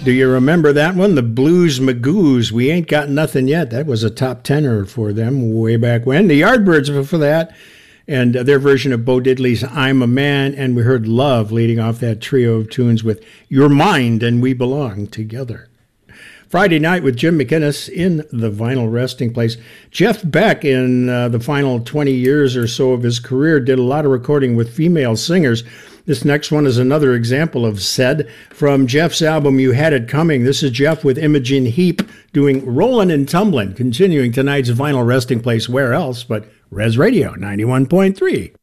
Do you remember that one? The Blues Magoos. We Ain't Got Nothing Yet. That was a top tenor for them way back when. The Yardbirds before that, and their version of Bo Diddley's I'm a Man. And we heard Love leading off that trio of tunes with Your Mind and We Belong Together. Friday night with Jim McInnes in the Vinyl Resting Place. Jeff Beck, in the final 20 years or so of his career, did a lot of recording with female singers. This next one is another example of said from Jeff's album You Had It Coming. This is Jeff with Imogen Heap doing Rollin' and Tumblin', continuing tonight's Vinyl Resting Place. Where else but Res Radio 91.3.